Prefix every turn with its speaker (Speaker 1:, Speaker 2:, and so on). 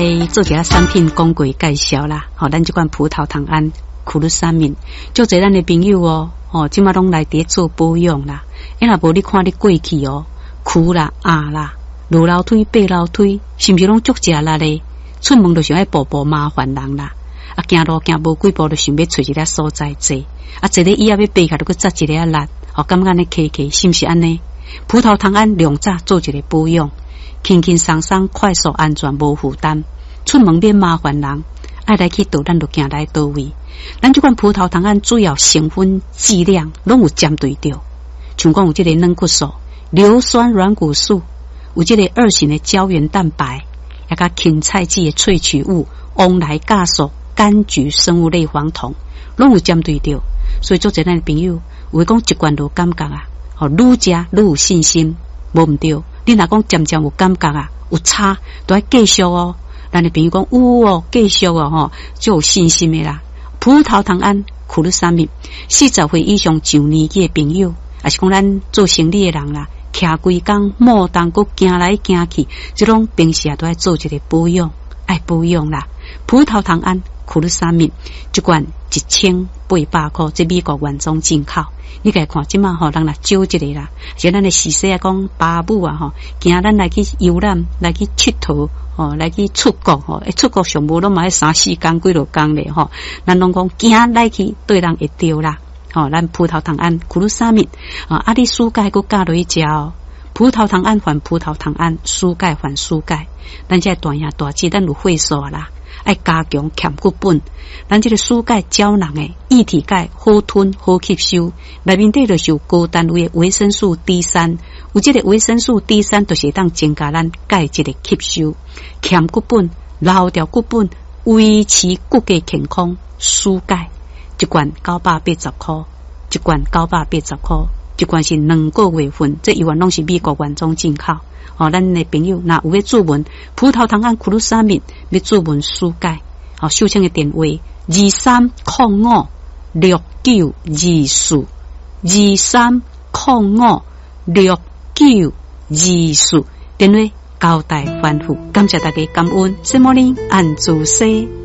Speaker 1: 来做一下产品广告介绍啦。咱这款葡萄糖胺苦鲁沙敏，就侪咱的朋友即马拢来伫做保养啦。若无你看你过去苦啦、啦、落楼梯、爬楼梯，是毋是拢足食力咧？出门就想要步步麻烦人啦。行路行无几步就想要找一个所在坐，坐咧椅仔要爬下就去扎一个力，感觉呢客客是毋是安尼？葡萄糖胺两早做一个保养，轻轻松松、快速、安全、无负担，出门免麻烦人。爱来去倒，咱就行来倒位。咱这款葡萄糖胺主要成分剂量拢有针对着，像讲有这个软骨素、硫酸软骨素，有这个二型的胶原蛋白，也甲芹菜籽的萃取物翁来酵素、柑橘生物类黄酮，拢有针对着。所以做这咱的朋友，有讲一罐就感觉愈食愈有信心，无毋对。你若讲渐渐有感觉有差，都要继续咱的朋友讲有继续就有信心的啦。葡萄糖胺苦鲁沙敏，40岁以上上年纪的朋友，也是讲咱做生理的人啦，徛规工莫当佫行来行去，这种平时都要做一个保养，爱保养啦。葡萄糖胺苦鲁沙敏一罐1800块，这美国原装进口。你家看即马人来少一个啦，像咱的时势讲爸母惊咱来去游览，来去佚佗来去出国出国上无拢嘛3、4天几落天咧咱拢讲惊来去对人会着啦咱葡萄糖胺苦鲁沙敏你输钙佫加落去食葡萄糖胺还葡萄糖胺，输钙还输钙。咱这大兄大姐咱有会所啦，爱加强欠骨本。咱这个输钙胶囊的液体钙好吞好吸收，内面底就是有高单位的维生素 D3， 有这个维生素 D3 就是当增加咱钙质的吸收，欠骨本、留掉骨本，维持骨骼健康。输钙一罐980块，一罐980块。一罐是2个月份，这一罐拢是美国原装进口。咱的朋友若有要注文葡萄糖胺苦鲁沙敏，要注文输钙，收听的电话23056924，23056924，电话交代吩咐。感谢大家感恩，什么呢？按住西。